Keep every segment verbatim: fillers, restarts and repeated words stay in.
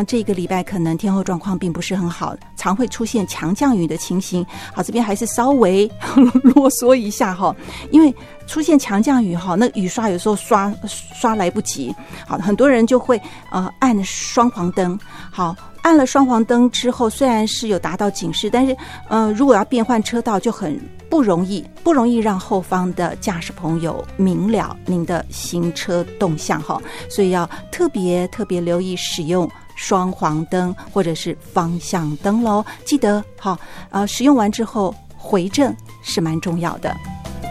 上这个礼拜可能天候状况并不是很好，常会出现强降雨的情形。好，这边还是稍微啰嗦一下哈，因为出现强降雨哈，那雨刷有时候刷刷来不及，好，很多人就会呃按双黄灯，好。按了双黄灯之后，虽然是有达到警示，但是呃，如果要变换车道就很不容易，不容易让后方的驾驶朋友明了您的行车动向哈，所以要特别特别留意使用双黄灯或者是方向灯喽。记得好，呃，使用完之后回正是蛮重要的。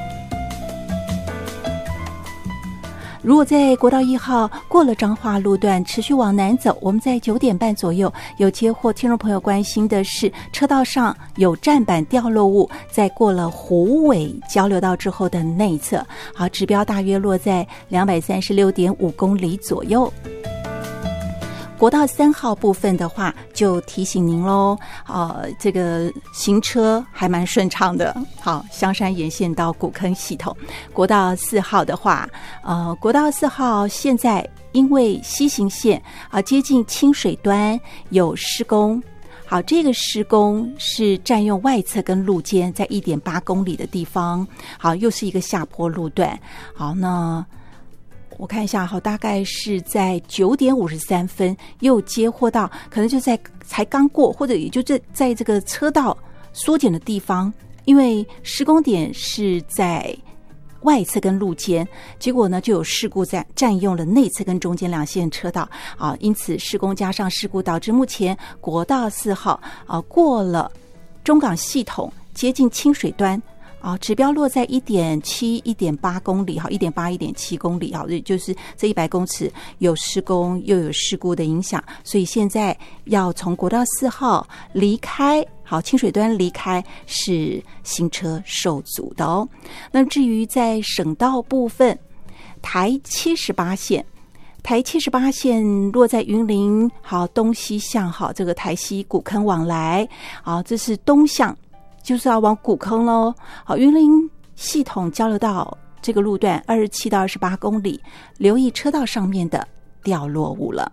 如果在国道一号过了彰化路段持续往南走，我们在九点半左右有接获听众朋友关心的是车道上有站板掉落物，在过了虎尾交流道之后的内侧，好，指标大约落在两百三十六点五公里左右。国道三号部分的话，就提醒您喽，呃，这个行车还蛮顺畅的。好，香山沿线到古坑系统。国道四号的话，呃，国道四号现在因为西行线啊、呃、接近清水端有施工。好，这个施工是占用外侧跟路肩，在 一点八公里的地方。好，又是一个下坡路段。好，那我看一下，好，大概是在九点五十三分又接获到，可能就在才刚过，或者也就在在这个车道缩减的地方，因为施工点是在外侧跟路肩，结果呢就有事故在占用了内侧跟中间两线车道啊，因此施工加上事故，导致目前国道四号啊过了中港系统接近清水端。啊，指标落在 一点七、一点八公里，好 ，一点八、一点七公里，好，也就是这一百公尺有施工又有事故的影响，所以现在要从国道四号离开，好，清水端离开是行车受阻的哦。那至于在省道部分，台七十八线。台七十八线落在云林，好，东西向，好，这个台西古坑往来，好，这是东向。就是要往古坑咯。好，云林系统交流道这个路段二十七到二十八公里，留意车道上面的掉落物了。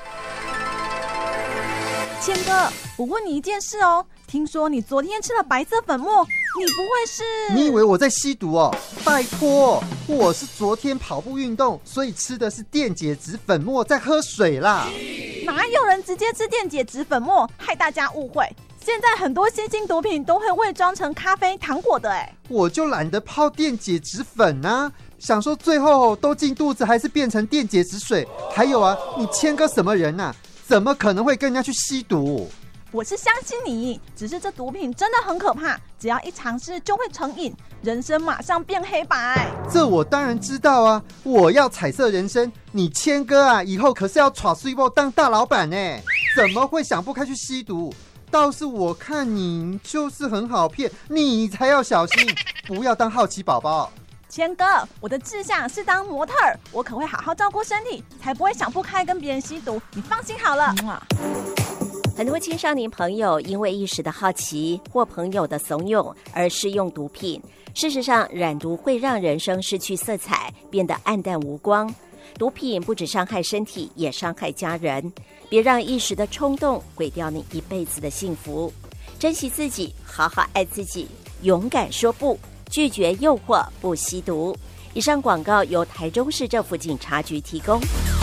谦哥，我问你一件事哦，听说你昨天吃了白色粉末，你不会是…… 你以为我在吸毒哦？拜托，我是昨天跑步运动，所以吃的是电解质粉末，在喝水啦。 哪有人直接吃电解质粉末，害大家误会？现在很多新兴毒品都会伪装成咖啡、糖果的哎， 我就懒得泡电解质粉啊，想说最后都进肚子还是变成电解质水。还有啊，你谦哥什么人啊？怎么可能会跟人家去吸毒？ 我是相信你，只是这毒品真的很可怕，只要一尝试就会成瘾，人生马上变黑白。 这我当然知道啊，我要彩色人生，你谦哥啊，以后可是要耍水包当大老板呢，怎么会想不开去吸毒？倒是我看你就是很好骗，你才要小心，不要当好奇宝宝。 谦哥，我的志向是当模特儿，我可会好好照顾身体，才不会想不开跟别人吸毒，你放心好了。 很多青少年朋友因为一时的好奇或朋友的怂恿而试用毒品，事实上染毒会让人生失去色彩，变得暗淡无光。毒品不只伤害身体，也伤害家人，别让一时的冲动毁掉你一辈子的幸福。珍惜自己，好好爱自己，勇敢说不，拒绝诱惑，不吸毒。以上广告由台中市政府警察局提供。